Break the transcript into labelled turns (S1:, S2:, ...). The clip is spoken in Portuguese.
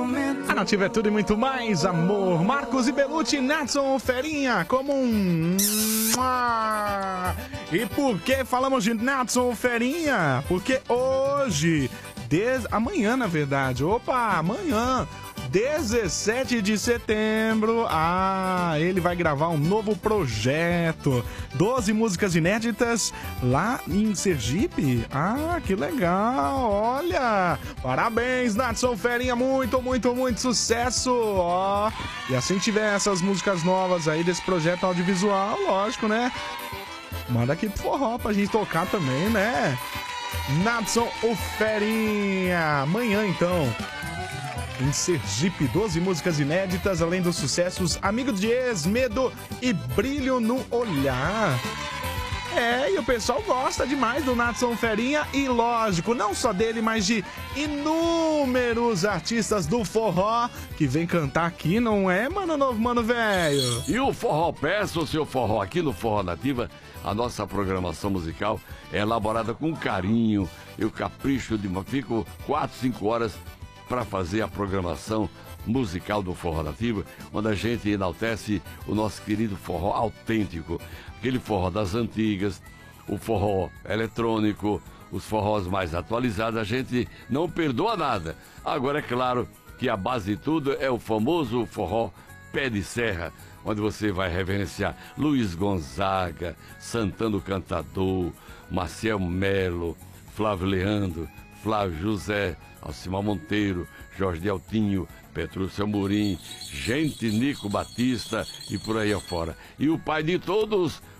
S1: A Nativa é tudo e muito mais, amor. Marcos e Belucci, Natson, Ferinha, como um... E por que falamos de Natson, Ferinha? Porque hoje, amanhã na verdade, amanhã, 17 de setembro, ele vai gravar um novo projeto, 12 músicas inéditas lá em Sergipe. Que legal, olha, parabéns, Natson Ferinha, muito sucesso, e assim tiver essas músicas novas aí desse projeto audiovisual, lógico, né, manda aqui pro forró pra gente tocar também, né, Natson Ferinha, amanhã então em Sergipe, 12 músicas inéditas, além dos sucessos Amigo de Ex, Medo e Brilho no Olhar. E o pessoal gosta demais do Natson Ferinha e, lógico, não só dele, mas de inúmeros artistas do forró que vem cantar aqui, não é, mano novo, mano velho?
S2: E o Forró Peça, o seu forró aqui no Forró Nativa, a nossa programação musical é elaborada com carinho, eu capricho, fico 4, 5 horas para fazer a programação musical do Forró Nativa, onde a gente enaltece o nosso querido forró autêntico, aquele forró das antigas, o forró eletrônico, os forrós mais atualizados, a gente não perdoa nada. Agora é claro que a base de tudo é o famoso forró pé de serra, onde você vai reverenciar Luiz Gonzaga, Santana Cantador, Maciel Melo, Flávio Leandro, Flávio José, Alcimar Monteiro, Jorge de Altinho, Petrúcio Amorim, Nico Batista e por aí afora. E o pai de todos,